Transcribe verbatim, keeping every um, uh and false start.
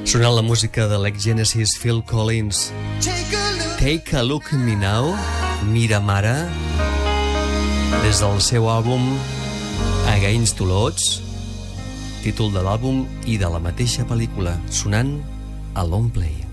Sonant la música de l'ex-Genesis Phil Collins. Take a Look at Me Now, Mira'm ara, des del seu àlbum Against All Odds, títol de l'àlbum i de la mateixa pel·lícula, sonant a Long Play.